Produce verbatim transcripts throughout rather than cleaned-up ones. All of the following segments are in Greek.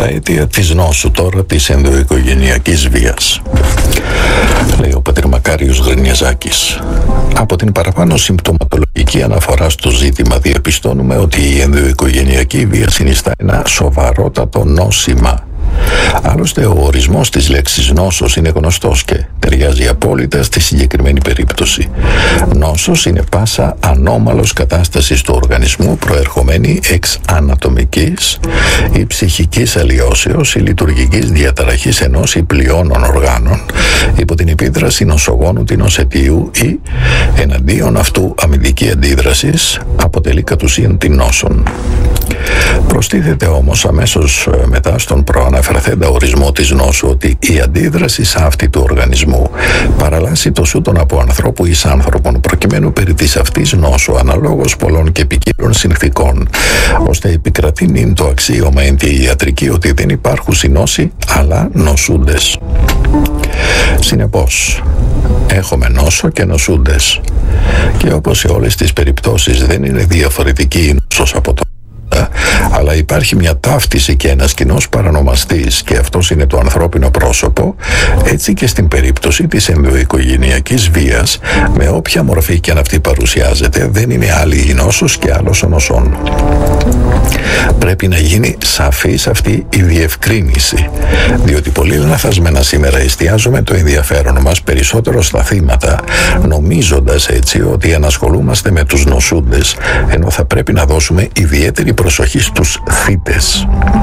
αίτια της νόσου τώρα της ενδοοικογενειακής βίας. Λέει ο πατήρ Μακάριος Γρινιαζάκης. Από την παραπάνω συμπτωματολογική αναφορά στο ζήτημα διαπιστώνουμε ότι η ενδοοικογενειακή βία συνιστά ένα σοβαρότατο νόσημα. Άλλωστε ο ορισμός της λέξης νόσος είναι γνωστός και ταιριάζει απόλυτα στη συγκεκριμένη περίπτωση. Νόσος είναι πάσα ανώμαλος κατάστασης του οργανισμού προερχομένη εξ ανατομικής ή ψυχικής αλλοιώσεως ή λειτουργικής διαταραχής ενός ή πλειώνων οργάνων υπό την επίδραση νοσογόνου τινός αιτίου ή εναντίον αυτού αμυντική αντίδρασης αποτελεί κατ' ουσίαν την νόσον. Προστίθεται όμως αμέσως μετά στον προαναφερθέντα ορισμό της νόσου ότι η αντίδραση σε αυτή του οργανισμού παραλάσει το σούτον από ανθρώπου εις άνθρωπον προκειμένου περί της αυτής νόσου αναλόγως πολλών και ποικίλων συνθηκών ώστε επικρατεί νυν το αξίωμα εν τη ιατρική ότι δεν υπάρχουν νόσοι αλλά νοσούντες. Συνεπώς, έχουμε νόσο και νοσούντες και όπως σε όλες τις περιπτώσεις δεν είναι διαφορετική η νόσος από το αλλά υπάρχει μια ταύτιση και ένας κοινός παρανομαστής και αυτός είναι το ανθρώπινο πρόσωπο, έτσι και στην περίπτωση της ενδοοικογενειακής βίας με όποια μορφή και αν αυτή παρουσιάζεται δεν είναι άλλη η νόσος και άλλος ο νοσών. Πρέπει να γίνει σαφής αυτή η διευκρίνηση, διότι πολύ λανθασμένα σήμερα εστιάζουμε το ενδιαφέρον μας περισσότερο στα θύματα, νομίζοντας έτσι ότι ανασχολούμαστε με τους νοσούντες, ενώ θα πρέπει να δώσουμε ιδιαίτερη προσοχή στους θύτες.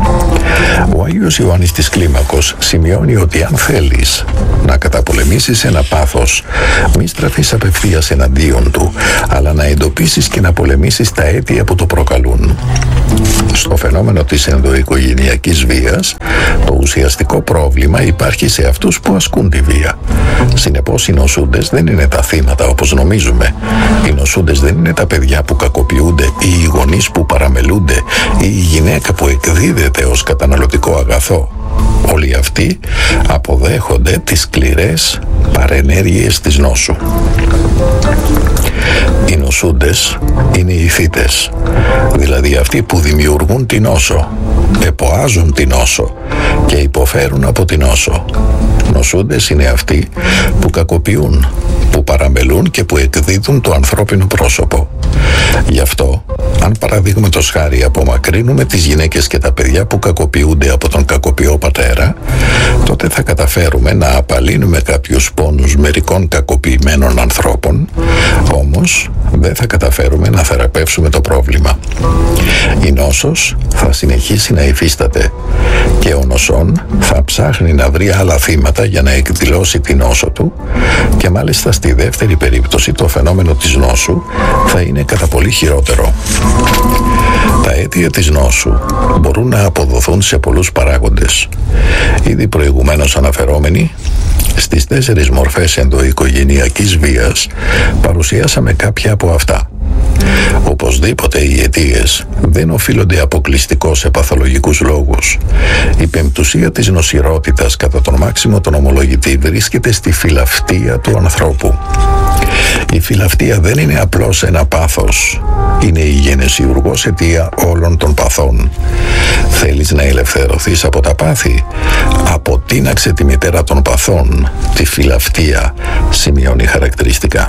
Ο Άγιος Ιωάννης της Κλίμακος σημειώνει ότι αν θέλεις να καταπολεμήσεις ένα πάθος, μη στραφείς απευθείας εναντίον του, αλλά να εντοπίσεις και να πολεμήσεις τα αίτια που το προκαλούν. Στο φαινόμενο της ενδοοικογενειακής βίας, το ουσιαστικό πρόβλημα υπάρχει σε αυτούς που ασκούν τη βία. Συνεπώς οι νοσούντες δεν είναι τα θύματα όπως νομίζουμε. Οι νοσούντες δεν είναι τα παιδιά που κακοποιούνται ή οι γονείς που παραμελούνται ή η γυναίκα που εκδίδεται ως καταναλωτικό αγαθό. Όλοι αυτοί αποδέχονται τις σκληρές παρενέργειες της νόσου. Οι νοσούντες είναι οι θύτες, δηλαδή αυτοί που δημιουργούν την νόσο, εποάζουν την νόσο και υποφέρουν από την νόσο. Νοσούντες είναι αυτοί που κακοποιούν, που παραμελούν και που εκδίδουν το ανθρώπινο πρόσωπο. Γι' αυτό, αν παραδείγματος χάρη απομακρύνουμε τις γυναίκες και τα παιδιά που κακοποιούνται από τον κακοποιό πατέρα, τότε θα καταφέρουμε να απαλύνουμε κάποιους πόνους μερικών κακοποιημένων ανθρώπων, όμως δεν θα καταφέρουμε να θεραπεύσουμε το πρόβλημα. Η νόσος θα συνεχίσει να υφίσταται και ο νοσών θα ψάχνει να βρει άλλα θύματα για να εκδηλώσει την νόσο του και μάλιστα στη δεύτερη περίπτωση το φαινόμενο της νόσου θα είναι κατά πολύ χειρότερο. Τα αίτια της νόσου μπορούν να αποδοθούν σε πολλούς παράγοντες. Ήδη προηγουμένως αναφερόμενοι, στις τέσσερις μορφές ενδοοικογενειακής βίας παρουσιάσαμε κάποια από αυτά. Οπωσδήποτε οι αιτίες δεν οφείλονται αποκλειστικώς σε παθολογικούς λόγους. Η πεμπτουσία της νοσηρότητας κατά τον μάξιμο τον ομολογητή βρίσκεται στη φιλαυτία του ανθρώπου. Η φιλαυτία δεν είναι απλώς ένα πάθος. Είναι η γενεσιουργός αιτία όλων των παθών. Θέλεις να ελευθερωθείς από τα πάθη? Αποτείναξε τη μητέρα των παθών, τη φιλαυτία, σημειώνει χαρακτηριστικά.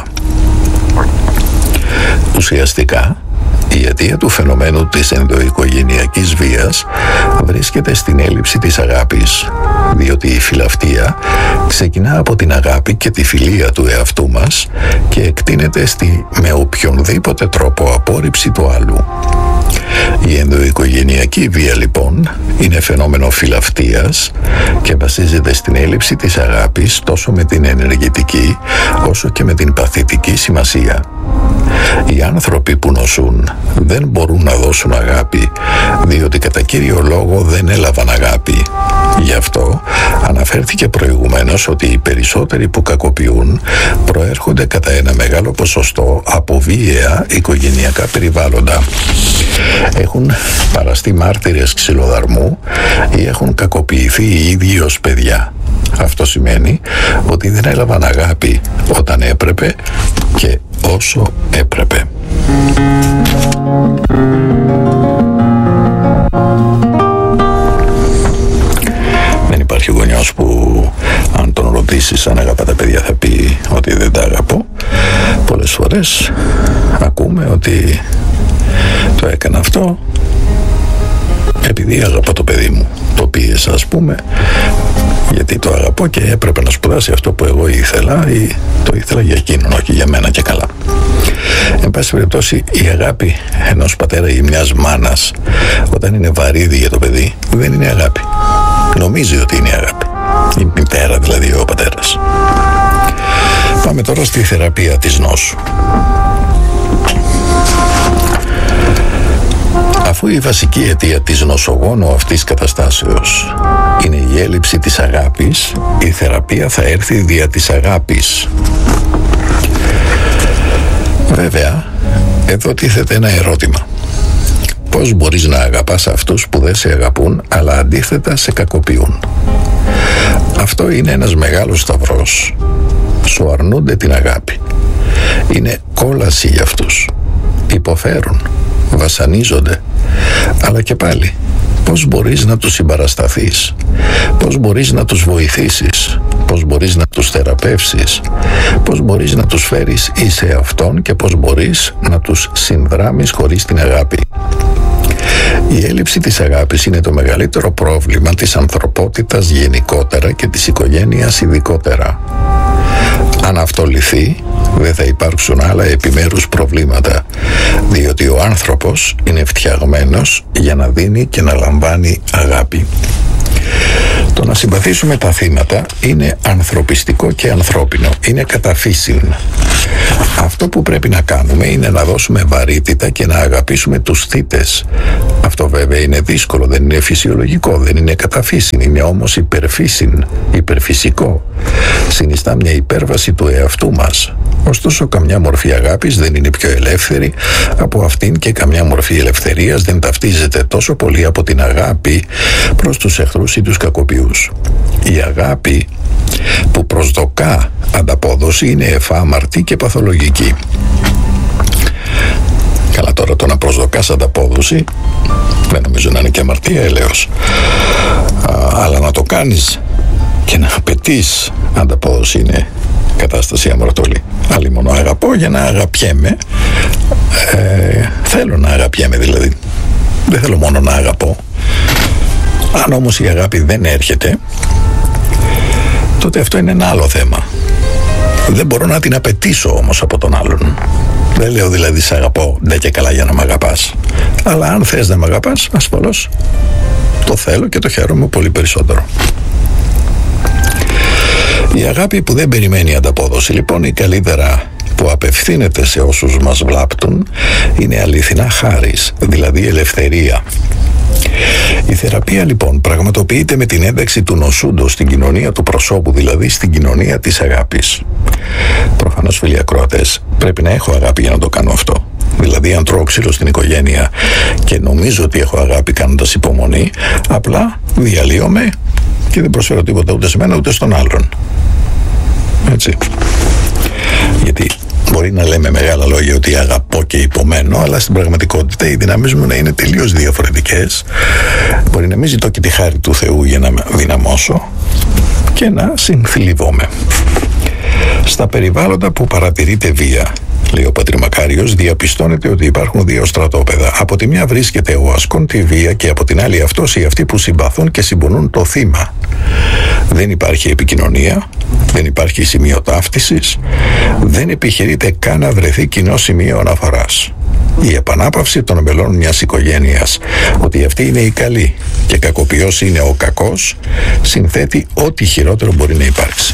Ουσιαστικά, η αιτία του φαινομένου της ενδοοικογενειακής βίας βρίσκεται στην έλλειψη της αγάπης, διότι η φιλαυτία ξεκινά από την αγάπη και τη φιλία του εαυτού μας και εκτείνεται στη με οποιονδήποτε τρόπο απόρριψη του άλλου. Η ενδοοικογενειακή βία λοιπόν είναι φαινόμενο φιλαυτίας και βασίζεται στην έλλειψη της αγάπης τόσο με την ενεργητική όσο και με την παθητική σημασία. Οι άνθρωποι που νοσούν δεν μπορούν να δώσουν αγάπη διότι κατά κύριο λόγο δεν έλαβαν αγάπη. Γι' αυτό αναφέρθηκε προηγουμένως ότι οι περισσότεροι που κακοποιούν προέρχονται κατά ένα μεγάλο ποσοστό από βίαια οικογενειακά περιβάλλοντα. Έχουν παραστεί μάρτυρες ξυλοδαρμού ή έχουν κακοποιηθεί οι ίδιοι ως παιδιά. Αυτό σημαίνει ότι δεν έλαβαν αγάπη όταν έπρεπε και όσο έπρεπε. φορές ακούμε ότι το έκανα αυτό επειδή αγαπώ το παιδί μου, το πίεσα ας πούμε, γιατί το αγαπώ και έπρεπε να σπουδάσει αυτό που εγώ ήθελα ή το ήθελα για εκείνον, όχι για μένα και καλά. Εν πάση περιπτώσει, η αγάπη ενός πατέρα ή μιας μάνας όταν είναι βαρύδι για το παιδί δεν είναι αγάπη. Νομίζει ότι είναι αγάπη, η μητέρα δηλαδή, ο πατέρας. Πάμε τώρα στη θεραπεία της νόσου. Αφού η βασική αιτία της νοσογόνου αυτής καταστάσεως είναι η έλλειψη της αγάπης, η θεραπεία θα έρθει δια της αγάπης. Βέβαια, εδώ τίθεται ένα ερώτημα. Πώς μπορείς να αγαπάς αυτούς που δεν σε αγαπούν, αλλά αντίθετα σε κακοποιούν? Αυτό είναι ένας μεγάλος σταυρός. Σου αρνούνται την αγάπη. Είναι κόλαση για αυτούς. Υποφέρουν, βασανίζονται. Αλλά και πάλι, πώς μπορείς να τους συμπαρασταθείς? Πώς μπορείς να τους βοηθήσεις? Πώς μπορείς να τους θεραπεύσεις? Πώς μπορείς να τους φέρεις εις εαυτόν και πώς μπορείς να τους συνδράμεις χωρίς την αγάπη? Η έλλειψη της αγάπης είναι το μεγαλύτερο πρόβλημα της ανθρωπότητας γενικότερα και της οικογένειας ειδικότερα. Αν αυτό λυθεί, δεν θα υπάρξουν άλλα επιμέρους προβλήματα, διότι ο άνθρωπος είναι φτιαγμένος για να δίνει και να λαμβάνει αγάπη. Το να συμπαθήσουμε τα θύματα είναι ανθρωπιστικό και ανθρώπινο, είναι κατά φύσιν. Αυτό που πρέπει να κάνουμε είναι να δώσουμε βαρύτητα και να αγαπήσουμε τους θύτες. Αυτό βέβαια είναι δύσκολο, δεν είναι φυσιολογικό, δεν είναι κατά φύσιν, είναι όμως υπερφύσιν, υπερφυσικό. Συνιστά μια υπέρβαση του εαυτού μας. Ωστόσο, καμιά μορφή αγάπης δεν είναι πιο ελεύθερη από αυτήν και καμιά μορφή ελευθερίας δεν ταυτίζεται τόσο πολύ από την αγάπη προς τους εχθρούς ή τους κακοποιούς. Η αγάπη που προσδοκά ανταπόδοση είναι εφάμαρτη και παθολογική. Καλά, τώρα το να προσδοκάς ανταπόδοση δεν νομίζω να είναι και αμαρτία, έλεος. Α, αλλά να το κάνεις και να απαιτείς ανταπόδοση είναι κατάσταση αμαρτωλή. Άλλη μόνο αγαπώ για να αγαπιέμαι. Ε, θέλω να αγαπιέμαι δηλαδή. Δεν θέλω μόνο να αγαπώ. Αν όμως η αγάπη δεν έρχεται, τότε αυτό είναι ένα άλλο θέμα. Δεν μπορώ να την απαιτήσω όμως από τον άλλον. Δεν λέω δηλαδή σε αγαπώ ντε και καλά για να μ' αγαπάς. Αλλά αν θες να μ' αγαπάς, ασφαλώς το θέλω και το χαίρομαι πολύ περισσότερο. Η αγάπη που δεν περιμένει ανταπόδοση, λοιπόν, ή καλύτερα που απευθύνεται σε όσους μας βλάπτουν, είναι αληθινά χάρις, δηλαδή ελευθερία. Η θεραπεία λοιπόν πραγματοποιείται με την ένταξη του νοσούντος στην κοινωνία του προσώπου, δηλαδή στην κοινωνία της αγάπης. Προφανώς, φίλοι ακροατές, πρέπει να έχω αγάπη για να το κάνω αυτό. Δηλαδή, αν τρώω ξύλο στην οικογένεια και νομίζω ότι έχω αγάπη κάνοντας υπομονή, απλά διαλύομαι και δεν προσφέρω τίποτα ούτε σε μένα ούτε στον άλλον. Έτσι. Γιατί μπορεί να λέμε μεγάλα λόγια ότι αγαπώ και υπομένω, αλλά στην πραγματικότητα οι δυνάμεις μου να είναι τελείως διαφορετικές. Μπορεί να μην ζητώ και τη χάρη του Θεού για να δυναμώσω και να συνθλιβόμαι. Στα περιβάλλοντα που παρατηρείται βία, λέει ο Πατριμακάριος, διαπιστώνεται ότι υπάρχουν δύο στρατόπεδα. Από τη μια βρίσκεται ο ασκών τη βία και από την άλλη αυτός ή αυτοί που συμπαθούν και συμπονούν το θύμα. Δεν υπάρχει επικοινωνία, δεν υπάρχει σημείο ταύτισης, δεν επιχειρείται καν να βρεθεί κοινό σημείο αναφοράς. Η επανάπαυση των μελών μιας οικογένειας ότι αυτή είναι η καλή και κακοποιός είναι ο κακός συνθέτει ό,τι χειρότερο μπορεί να υπάρξει.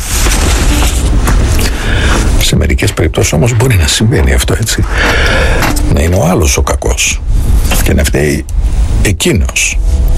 Σε μερικές περιπτώσεις όμως μπορεί να συμβαίνει αυτό, έτσι. Να είναι ο άλλος ο κακός και να φταίει εκείνος.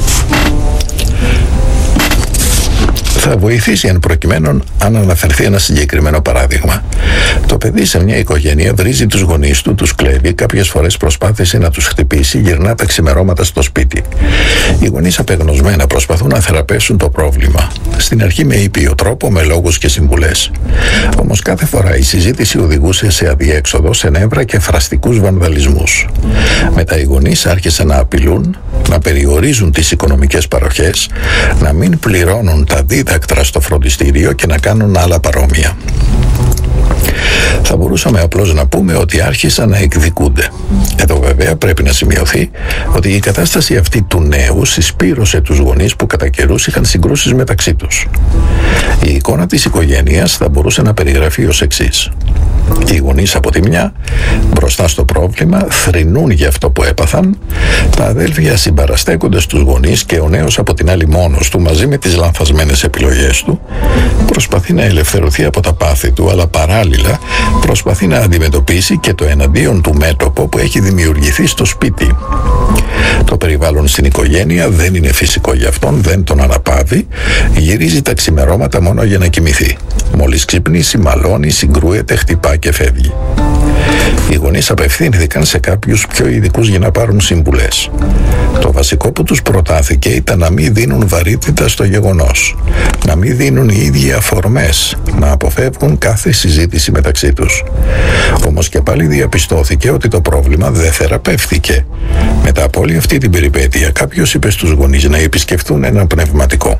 Θα βοηθήσει εν προκειμένου αν αναφερθεί ένα συγκεκριμένο παράδειγμα. Το παιδί σε μια οικογένεια βρίζει τους γονείς του, τους κλέβει, κάποιες φορές προσπάθησε να τους χτυπήσει, γυρνά τα ξημερώματα στο σπίτι. Οι γονείς απεγνωσμένα προσπαθούν να θεραπεύσουν το πρόβλημα. Στην αρχή με ήπιο τρόπο, με λόγους και συμβουλές. Όμως κάθε φορά η συζήτηση οδηγούσε σε αδιέξοδο, σε νεύρα και φραστικούς βανδαλισμούς. Μετά οι γονείς άρχισαν να απειλούν, να περιορίζουν τις οικονομικές παροχές, να μην πληρώνουν τα δίδακτρα στο φροντιστήριο και να κάνουν άλλα παρόμοια. Θα μπορούσαμε απλώς να πούμε ότι άρχισαν να εκδικούνται. Εδώ βέβαια πρέπει να σημειωθεί ότι η κατάσταση αυτή του νέου συσπήρωσε τους γονείς που κατά καιρούς είχαν συγκρούσεις μεταξύ τους. Η εικόνα της οικογένειας θα μπορούσε να περιγραφεί ως εξής. Οι γονείς από τη μια, μπροστά στο πρόβλημα, θρηνούν για αυτό που έπαθαν, τα αδέλφια συμπαραστέκονται στους γονείς και ο νέος από την άλλη μόνος του, μαζί με τις λανθασμένες επιλογές του, προσπαθεί να ελευθερωθεί από τα πάθη του, αλλά παράλληλα προσπαθεί να αντιμετωπίσει και το εναντίον του μέτωπο που έχει δημιουργηθεί στο σπίτι. Το περιβάλλον στην οικογένεια δεν είναι φυσικό για αυτόν, δεν τον αναπαύει, γυρίζει τα ξημερώματα μόνο για να κοιμηθεί. Μόλις ξυπνήσει, μαλώνει, συγκρούεται, χτυπά και φεύγει. Οι γονείς απευθύνθηκαν σε κάποιους πιο ειδικούς για να πάρουν συμβουλές. Το βασικό που τους προτάθηκε ήταν να μην δίνουν βαρύτητα στο γεγονός, να μην δίνουν οι ίδιοι αφορμές, να αποφεύγουν κάθε συζήτηση μεταξύ τους. Όμως και πάλι διαπιστώθηκε ότι το πρόβλημα δεν θεραπεύθηκε. Μετά από όλη αυτή την περιπέτεια, κάποιος είπε στους γονείς να επισκεφθούν έναν πνευματικό.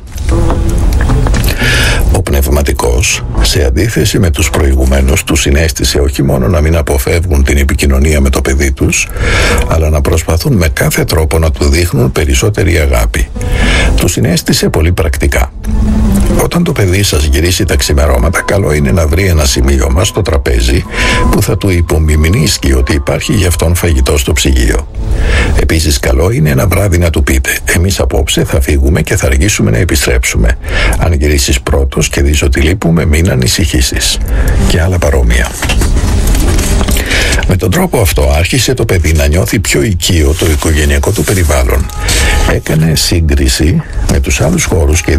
Ο πνευματικός, σε αντίθεση με τους προηγουμένους, τους συνέστησε όχι μόνο να μην αποφεύγουν την επικοινωνία με το παιδί τους, αλλά να προσπαθούν με κάθε τρόπο να του δείχνουν περισσότερη αγάπη. Του συνέστησε πολύ πρακτικά. Όταν το παιδί σας γυρίσει τα ξημερώματα, καλό είναι να βρει ένα σημείωμα στο τραπέζι που θα του υπομιμνίσκει ότι υπάρχει για αυτόν φαγητό στο ψυγείο. Επίσης, καλό είναι ένα βράδυ να του πείτε: «Εμείς απόψε θα φύγουμε και θα αργήσουμε να επιστρέψουμε. Αν γυρίσεις πρώτος και δεις ότι λείπουμε, μην ανησυχήσεις». Και άλλα παρόμοια. Με τον τρόπο αυτό άρχισε το παιδί να νιώθει πιο οικείο το οικογενειακό του περιβάλλον. Έκανε σύγκριση με τους άλλους χώρους και